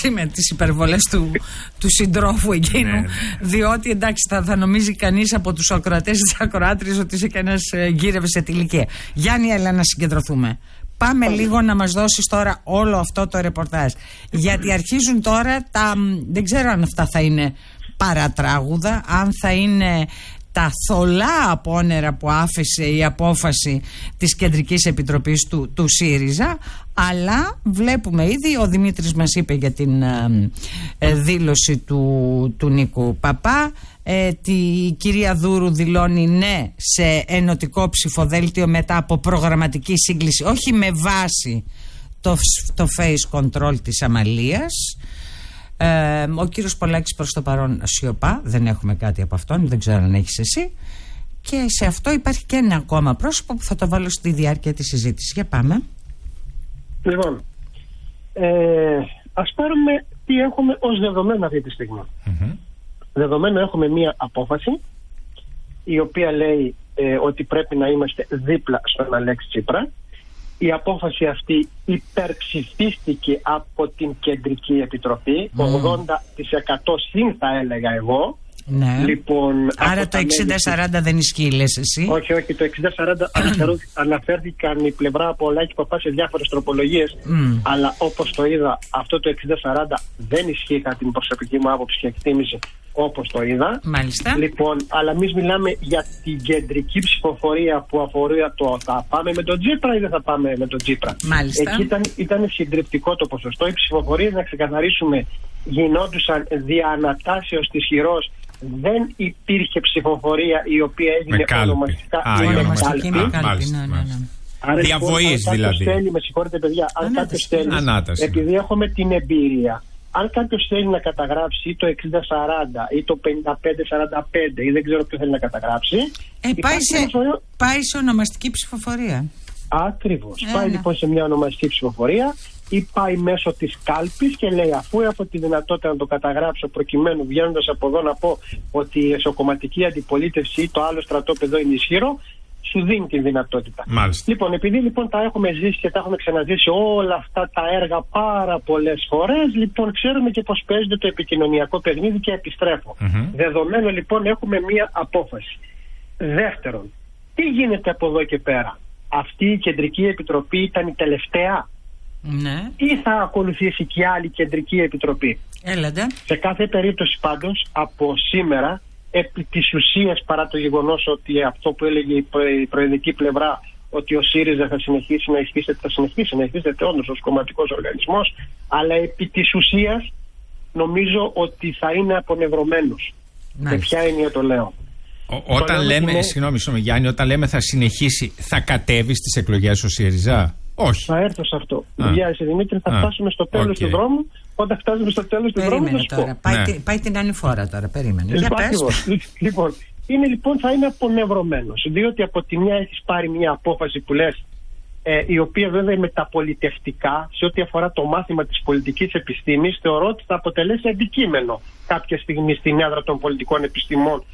εντάξει με τις υπερβολές του συντρόφου εκείνου, διότι εντάξει θα νομίζει κανείς από τους ακροατές της ακροάτριας ότι είσαι κανένας γύρευε σε ηλικία. Γιάννη, έλα να συγκεντρωθούμε. Πάμε λίγο να μας δώσεις τώρα όλο αυτό το ρεπορτάζ. Γιατί αρχίζουν τώρα δεν ξέρω αν αυτά θα είναι παρατράγουδα, αν θα είναι τα θολά απόνερα που άφησε η απόφαση της Κεντρικής Επιτροπής του ΣΥΡΙΖΑ, αλλά βλέπουμε ήδη, ο Δημήτρης μας είπε για την δήλωση του Νίκου Παπά, η κυρία Δούρου δηλώνει ναι σε ενωτικό ψηφοδέλτιο μετά από προγραμματική σύγκληση, όχι με βάση το face control της Αμαλίας. Ο κύριος Πολάκης προς το παρόν σιωπά, δεν έχουμε κάτι από αυτόν, δεν ξέρω αν έχεις εσύ. Και σε αυτό υπάρχει και ένα ακόμα πρόσωπο που θα το βάλω στη διάρκεια της συζήτησης. Για πάμε. Λοιπόν, ας πάρουμε τι έχουμε ως δεδομένο αυτή τη στιγμή. Δεδομένο έχουμε μία απόφαση η οποία λέει ότι πρέπει να είμαστε δίπλα στον Αλέξη Τσίπρα. Η απόφαση αυτή υπερψηφίστηκε από την Κεντρική Επιτροπή, 80% συν θα έλεγα εγώ. Ναι. Λοιπόν, άρα το 60-40 δεν ισχύει, λες εσύ? Όχι, το 60-40 αναφέρθηκαν η πλευρά από Λάκη Παπά σε διάφορες τροπολογίες, αλλά όπως το είδα, αυτό το 60-40 δεν ισχύει κατά την προσωπική μου άποψη και εκτίμηση όπως το είδα. Μάλιστα. Λοιπόν, αλλά εμείς μιλάμε για την κεντρική ψηφοφορία που αφορεί το θα πάμε με τον Τσίπρα ή δεν θα πάμε με τον Τσίπρα. Μάλιστα. Εκεί ήταν συντριπτικό το ποσοστό. Οι ψηφοφορίες, να ξεκαθαρίσουμε, γινόντουσαν δια ανατάσεως της χειρός. Δεν υπήρχε ψηφοφορία η οποία έγινε ονομαστικά με κάλπη. Διαβοής δηλαδή. Με συγχωρείτε παιδιά, αν κάποιος θέλει, επειδή έχουμε την εμπειρία, αν κάποιος θέλει να καταγράψει το 60-40 ή το 55-45 ή δεν ξέρω ποιο θέλει να καταγράψει, πάει σε ονομαστική ψηφοφορία. Ακριβώς. Πάει λοιπόν σε μια ονομαστική ψηφοφορία ή πάει μέσω της κάλπης και λέει, αφού έχω τη δυνατότητα να το καταγράψω, προκειμένου βγαίνοντας από εδώ να πω ότι η εσωκομματική αντιπολίτευση ή το άλλο στρατόπεδο είναι ισχυρό, σου δίνει τη δυνατότητα. Μάλιστα. Λοιπόν, επειδή λοιπόν τα έχουμε ζήσει και τα έχουμε ξαναζήσει όλα αυτά τα έργα πάρα πολλές φορές, λοιπόν ξέρουμε και πώς παίζεται το επικοινωνιακό παιχνίδι και επιστρέφω. Δεδομένο λοιπόν έχουμε μία απόφαση. Δεύτερον, τι γίνεται από εδώ και πέρα? Αυτή η Κεντρική Επιτροπή ήταν η τελευταία? Ναι. Ή θα ακολουθήσει και άλλη Κεντρική Επιτροπή? Έλατε. Σε κάθε περίπτωση πάντως από σήμερα, επί της ουσίας, παρά το γεγονός ότι αυτό που έλεγε η προεδρική πλευρά, ότι ο ΣΥΡΙΖΑ θα συνεχίσει να υφίσταται, θα συνεχίσει να υφίσταται όντως ως κομματικός οργανισμός, αλλά επί της ουσίας νομίζω ότι θα είναι απονευρωμένος. Και ποια έννοια το λέω? Όταν λέμε, συγγνώμη Γιάννη, όταν λέμε θα συνεχίσει, θα κατέβει στις εκλογές ο ΣΥΡΙΖΑ? Όχι. Θα έρθω σε αυτό. Γεια σας Δημήτρη, θα φτάσουμε στο τέλος του δρόμου. Όταν φτάσουμε στο τέλος του δρόμου θα σου τώρα. Πάει την άλλη φορά τώρα, περίμενε. Λοιπόν, θα είναι απονευρωμένος, διότι από τη μια έχεις πάρει μια απόφαση που λες, η οποία βέβαια μεταπολιτευτικά, σε ό,τι αφορά το μάθημα της πολιτικής επιστήμης, θεωρώ ότι θα αποτελέσει αντικείμενο κάποια στιγμή στην έδρα των πολιτικών επιστημών,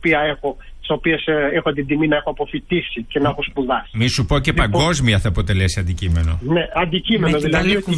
τις οποίες έχω την τιμή να έχω αποφοιτήσει και να έχω σπουδάσει. Μη σου πω και παγκόσμια θα αποτελέσει αντικείμενο. Ναι, αντικείμενο. Δηλαδή ότι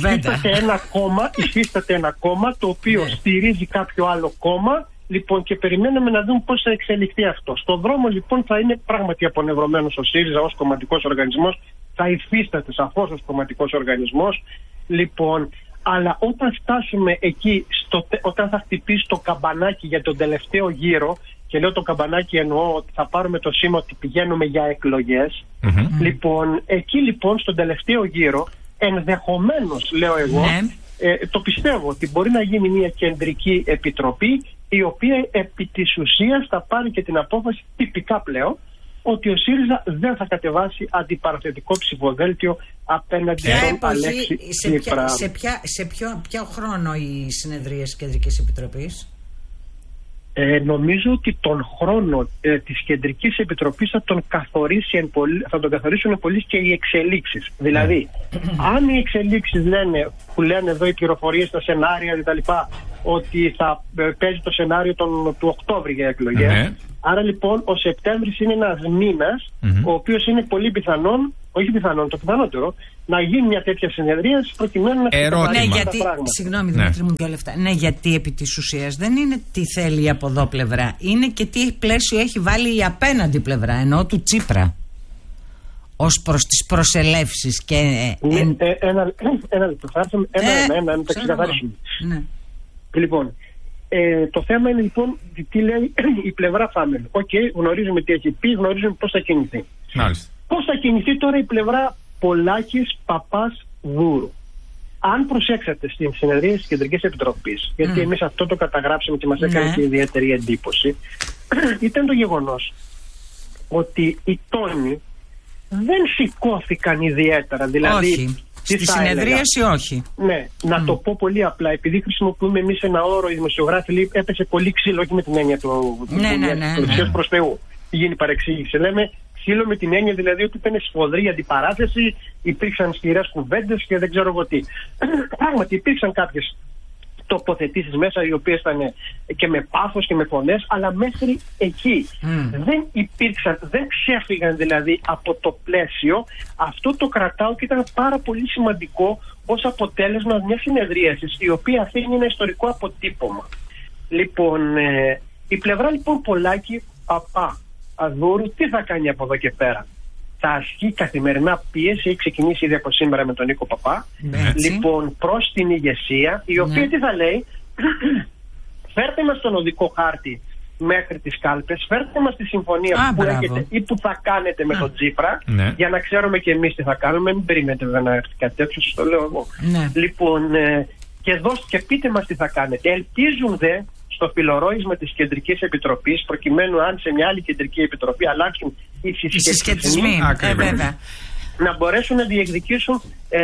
υφίσταται ένα κόμμα το οποίο στηρίζει κάποιο άλλο κόμμα. Λοιπόν, και περιμένουμε να δούμε πώς θα εξελιχθεί αυτό. Στον δρόμο λοιπόν θα είναι πράγματι απονευρωμένος ο ΣΥΡΙΖΑ ως κομματικός οργανισμός, θα υφίσταται σαφώς ως κομματικός οργανισμός. Λοιπόν, αλλά όταν φτάσουμε εκεί, όταν θα χτυπήσει το καμπανάκι για τον τελευταίο γύρο, και λέω το καμπανάκι εννοώ ότι θα πάρουμε το σήμα ότι πηγαίνουμε για εκλογές, λοιπόν, εκεί λοιπόν στον τελευταίο γύρο, ενδεχομένως λέω εγώ, το πιστεύω ότι μπορεί να γίνει μια κεντρική επιτροπή η οποία επί της ουσίας θα πάρει και την απόφαση τυπικά πλέον ότι ο ΣΥΡΙΖΑ δεν θα κατεβάσει αντιπαραθετικό ψηφοδέλτιο απέναντι στον Αλέξη Τσίπρα. Σε ποιο χρόνο οι συνεδρίες Κεντρικής Επιτροπής? Νομίζω ότι τον χρόνο της Κεντρικής Επιτροπής θα τον καθορίσουν πολύ και οι εξελίξεις. Δηλαδή, αν οι εξελίξεις που λένε εδώ οι πληροφορίες στα σενάρια κτλ., ότι θα παίζει το σενάριο του Οκτώβρη για εκλογές. Άρα λοιπόν ο Σεπτέμβρης είναι ένας μήνας, ο οποίος είναι πολύ πιθανόν όχι πιθανόν, το πιθανότερο, να γίνει μια τέτοια συνεδρίαση προκειμένου να ναι, γιατί, συγγνώμη Δημήτρη μου και όλα αυτά. Ναι, γιατί επί της ουσίας δεν είναι τι θέλει η από εδώ πλευρά, είναι και τι πλαίσιο έχει βάλει η απέναντι πλευρά, ενώ του Τσίπρα, ως προς τις προσελεύσεις και... Ένα λεπτό, θα έρθουμε να τα ξεκαθαρίσουμε. Λοιπόν, το θέμα είναι λοιπόν τι λέει η πλευρά Φάμελ. Γνωρίζουμε τι έχει πει, γνωρίζουμε πώς θα κινηθεί. Πώς θα κινηθεί τώρα η πλευρά Πολάκης, Παπάς, Βούρου. Αν προσέξατε στην συνεδρία της Κεντρικής Επιτροπής, γιατί εμείς αυτό το καταγράψαμε και μας έκανε και ιδιαίτερη εντύπωση, ήταν το γεγονός ότι οι τόνοι δεν σηκώθηκαν ιδιαίτερα. Δηλαδή, όχι. Στη συνεδρίαση όχι. Ναι, να το πω πολύ απλά. Επειδή χρησιμοποιούμε εμείς ένα όρο, οι δημοσιογράφοι, έπεσε πολύ ξύλο, όχι με την έννοια του προς Θεού. Γίνει παρεξήγηση. Λέμε ξύλο με την έννοια δηλαδή ότι ήταν σφοδρή αντιπαράθεση, υπήρξαν σκληρές κουβέντες και δεν ξέρω εγώ τι. Πράγματι υπήρξαν κάποιες τοποθετήσεις μέσα, οι οποίες ήταν και με πάθος και με φωνές, αλλά μέχρι εκεί δεν υπήρξαν, δεν ξέφυγαν δηλαδή από το πλαίσιο. Αυτό το κρατάω και ήταν πάρα πολύ σημαντικό ως αποτέλεσμα μιας συνεδρίασης, η οποία αφήνει ένα ιστορικό αποτύπωμα. Λοιπόν, η πλευρά λοιπόν Πολάκη, Παπά, Βούρου, τι θα κάνει από εδώ και πέρα? Θα ασκεί καθημερινά πίεση, έχει ξεκινήσει ήδη από σήμερα με τον Νίκο Παπά, λοιπόν, προς την ηγεσία, η οποία τι θα λέει? Φέρτε μας τον οδικό χάρτη μέχρι τις κάλπες, φέρτε μας τη συμφωνία που έχετε ή που θα κάνετε με τον Τσίπρα, για να ξέρουμε και εμείς τι θα κάνουμε. Μην περιμένετε βέβαια να έρθει κάτι τέτοιο, σας το λέω εγώ. Λοιπόν, και πείτε μας τι θα κάνετε. Ελπίζουν δε στο φιλορόισμα της Κεντρικής Επιτροπής, προκειμένου αν σε μια άλλη Κεντρική Επιτροπή αλλάξουν οι συσχετισμοί, να μπορέσουν να διεκδικήσουν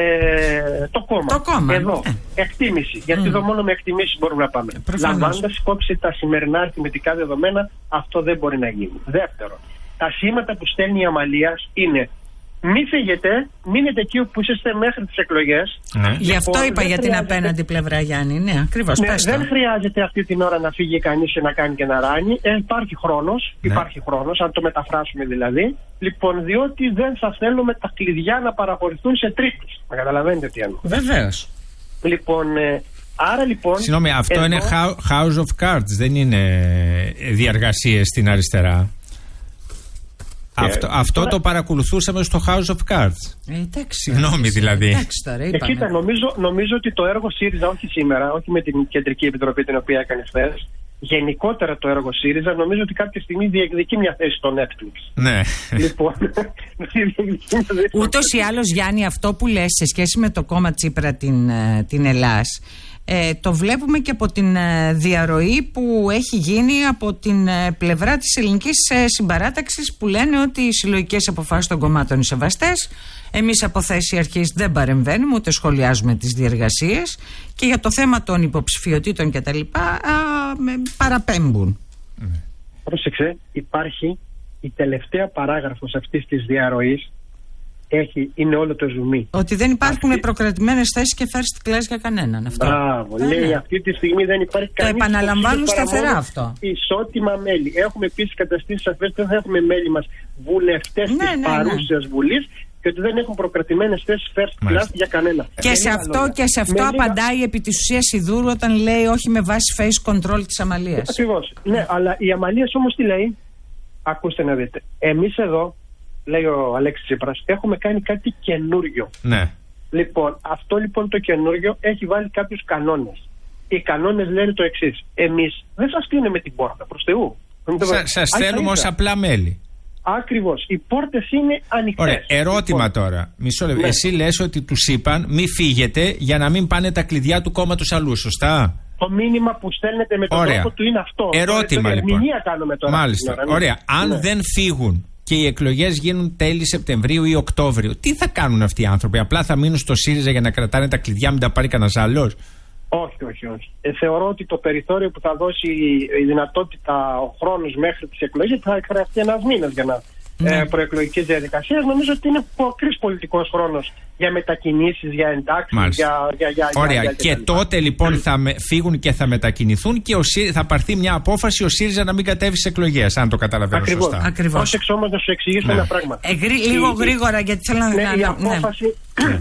το κόμμα. Εδώ, εκτίμηση. Γιατί εδώ μόνο με εκτιμήσεις μπορούμε να πάμε. Λαμβάνοντας υπόψη τα σημερινά αριθμητικά δεδομένα, αυτό δεν μπορεί να γίνει. Δεύτερο, τα σήματα που στέλνει η Αμαλίας είναι: μη φύγετε, μείνετε εκεί που είσαστε μέχρι τις εκλογές. Γι' αυτό είπα για την απέναντι πλευρά, Γιάννη. Ναι, ακριβώς. Δεν χρειάζεται αυτή την ώρα να φύγει κανείς και να κάνει και να ράνει. Υπάρχει χρόνος, υπάρχει χρόνος, αν το μεταφράσουμε δηλαδή. Λοιπόν, διότι δεν θα θέλουμε τα κλειδιά να παραχωρηθούν σε τρίτους. Να καταλαβαίνετε τι εννοώ. Βεβαίως. Λοιπόν, άρα λοιπόν. Συγγνώμη, αυτό είναι House of Cards, δεν είναι διαργασίες στην αριστερά. Αυτό το παρακολουθούσαμε στο House of Cards. Συγγνώμη δηλαδή. Κοίτα, νομίζω ότι το έργο ΣΥΡΙΖΑ, όχι σήμερα, όχι με την Κεντρική Επιτροπή την οποία έκανε χθες, γενικότερα το έργο ΣΥΡΙΖΑ, νομίζω ότι κάποια στιγμή διεκδικεί μια θέση στο Netflix. Ναι. Λοιπόν, ούτως ή άλλως, Γιάννη, αυτό που λες σε σχέση με το κόμμα Τσίπρα την Ελλάς, το βλέπουμε και από την διαρροή που έχει γίνει από την πλευρά της ελληνικής συμπαράταξης, που λένε ότι οι συλλογικές αποφάσεις των κομμάτων είναι σεβαστές. Εμείς από θέση αρχής δεν παρεμβαίνουμε, ούτε σχολιάζουμε τις διεργασίες, και για το θέμα των υποψηφιωτήτων και τα λοιπά παραπέμπουν. Πρόσεξε, υπάρχει η τελευταία παράγραφος αυτής της διαρροής, είναι όλο το ζουμί. Ότι δεν υπάρχουν προκρατημένες θέσεις και first class για κανέναν. Αυτό. Μπράβο. Λέει αυτή τη στιγμή δεν υπάρχει κανένα. Το επαναλαμβάνουν σταθερά αυτό. Ισότιμα μέλη. Έχουμε επίσης καταστήσει σαφές ότι δεν θα έχουμε μέλη μας βουλευτές της παρούσιας Βουλής και ότι δεν έχουν προκρατημένες θέσεις first class για κανένα. Και σε αυτό απαντάει επί της ουσίας η Δούρου όταν λέει όχι με βάση face control της Αμαλίας. Ακριβώς. Ναι, αλλά η Αμαλίας όμως τι λέει? Ακούστε να δείτε. Εμείς εδώ, λέει ο Αλέξης Τσίπρας, έχουμε κάνει κάτι καινούριο. Ναι. Λοιπόν, αυτό λοιπόν το καινούριο έχει βάλει κάποιους κανόνες. Οι κανόνες λένε το εξής: εμείς δεν σας κλείνουμε την πόρτα, προς Θεού. Σας θέλουμε ως απλά μέλη. Ακριβώς. Οι πόρτες είναι ανοιχτές. Ωραία. Ερώτημα λοιπόν. Τώρα. Μισό λεπτό. Ναι. Εσύ λες ότι τους είπαν μη φύγετε για να μην πάνε τα κλειδιά του κόμματος αλλού, σωστά? Το μήνυμα που στέλνετε με τον τρόπο του είναι αυτό. Ερώτημα λοιπόν. Κάνουμε τώρα. Μάλιστα. Ωραία. Αν δεν φύγουν και οι εκλογές γίνουν τέλη Σεπτεμβρίου ή Οκτώβριο, τι θα κάνουν αυτοί οι άνθρωποι? Απλά θα μείνουν στο ΣΥΡΙΖΑ για να κρατάνε τα κλειδιά, μην τα πάρει κανένας άλλος? Όχι. Θεωρώ ότι το περιθώριο που θα δώσει η δυνατότητα, ο χρόνος μέχρι τις εκλογές, θα χρειαστεί ένας μήνας για να προεκλογικής διαδικασίας. Νομίζω ότι είναι ακρής πολιτικός χρόνος για μετακινήσεις, για εντάξεις, Ωραία. Και τότε λοιπόν θα φύγουν και θα μετακινηθούν και θα πάρθει μια απόφαση ο ΣΥΡΙΖΑ να μην κατέβει στις εκλογές, αν το καταλαβαίνω σωστά. Ακριβώς. Πρόσεξε όμως να σου εξηγήσω ένα πράγμα. Λίγο γρήγορα, γιατί θέλω να...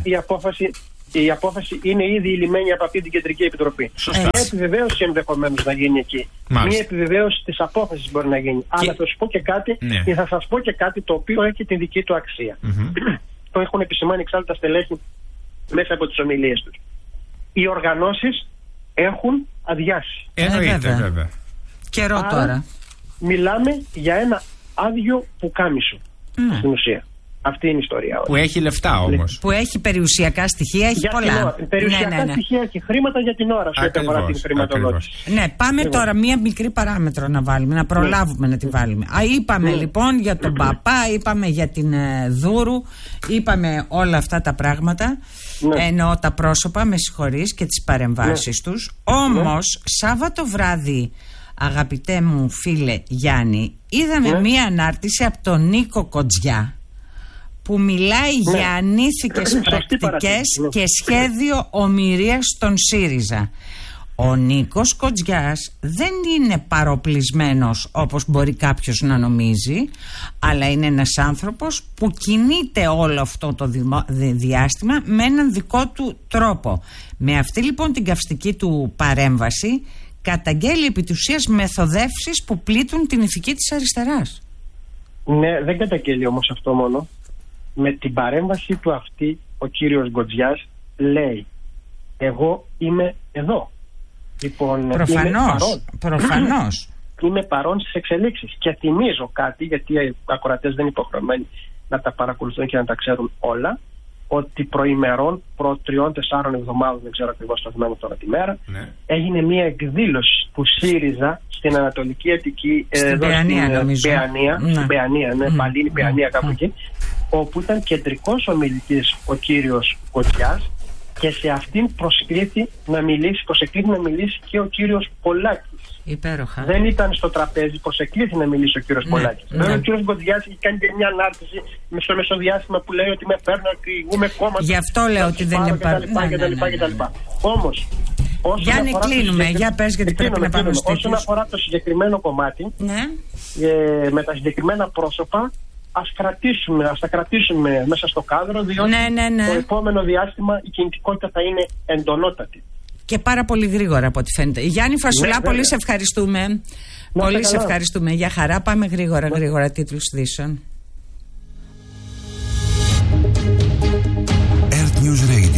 Η απόφαση είναι ήδη ηλυμένη από αυτή την Κεντρική Επιτροπή. Μια επιβεβαίωση ενδεχομένως να γίνει εκεί. Μια επιβεβαίωση της απόφασης μπορεί να γίνει. Αλλά θα σου πω και κάτι, και θα σας πω και κάτι το οποίο έχει τη δική του αξία. Το έχουν επισημάνει εξάλλου τα στελέχη μέσα από τις ομιλίες τους. Οι οργανώσεις έχουν αδειάσει. Εννοείται βέβαια. Καιρό τώρα. Μιλάμε για ένα άδειο πουκάμισο στην ουσία. Αυτή είναι η ιστορία. Που έχει λεφτά όμως. Που έχει περιουσιακά στοιχεία, έχει πολλά. Περιουσιακά στοιχεία, έχει χρήματα για την ώρα σε ό,τι αφορά την χρηματοδότηση. Ναι, πάμε τώρα μία μικρή παράμετρο να βάλουμε, να προλάβουμε να τη βάλουμε. Είπαμε λοιπόν για τον Παπά, είπαμε για την Δούρου, είπαμε όλα αυτά τα πράγματα. Εννοώ τα πρόσωπα, με συγχωρείς, και τις παρεμβάσεις τους. Όμως, Σάββατο βράδυ, αγαπητέ μου φίλε Γιάννη, είδαμε μία ανάρτηση από τον Νίκο Κοντζιά, που μιλάει για ανήθικες πρακτικές και σχέδιο ομηρίας στον ΣΥΡΙΖΑ. Ο Νίκος Κοντζιάς δεν είναι παροπλισμένος όπως μπορεί κάποιος να νομίζει, αλλά είναι ένας άνθρωπος που κινείται όλο αυτό το διάστημα με έναν δικό του τρόπο. Με αυτή λοιπόν την καυστική του παρέμβαση καταγγέλει επί της ουσίας μεθοδεύσεις που πλήττουν την ηθική της αριστεράς. Ναι, δεν καταγγέλει όμως αυτό μόνο. Με την παρέμβαση του αυτή ο κύριος Γκοτζιάς λέει εγώ είμαι εδώ. Λοιπόν, προφανώς. Είμαι παρόν στις εξελίξεις και θυμίζω κάτι, γιατί οι ακροατές δεν είναι υποχρεωμένοι να τα παρακολουθούν και να τα ξέρουν όλα, ότι προημερών, προ 3-4 εβδομάδων, δεν ξέρω ακριβώς το θυμάμαι τώρα τη μέρα, έγινε μια εκδήλωση του ΣΥΡΙΖΑ στην Ανατολική Αττική, στην Παιανία, νομίζω. Στην Παιανία, Παλίνη, Παιανία, κάπου εκεί, όπου ήταν κεντρικός ομιλητής ο κύριος Κοντζιάς και σε αυτήν προσεκλήθη να μιλήσει και ο κύριος Πολάκης. Υπέροχα. Δεν ήταν στο τραπέζι, προσεκλήθη να μιλήσει ο κύριος Πολάκης. Βέβαια ο κύριος Γκοτζιάς έχει κάνει και μια ανάρτηση στο μεσοδιάστημα που λέει ότι με παίρνω και ηγούμε κόμμα. Γι' αυτό λέω ότι δεν είναι κτλ. Όμως, Γιάννη, κλείνουμε. Για πες, γιατί πρέπει να πάμε στο όσον αφορά το συγκεκριμένο κομμάτι, με τα συγκεκριμένα πρόσωπα, ας τα κρατήσουμε μέσα στο κάδρο, διότι το επόμενο διάστημα η κινητικότητα θα είναι εντονότατη. Και πάρα πολύ γρήγορα από ό,τι φαίνεται. Γιάννη Φασουλά, πολύ σε ευχαριστούμε. Πολύ σε ευχαριστούμε. Για χαρά, πάμε γρήγορα τίτλους ειδήσεων. Earth News Radio.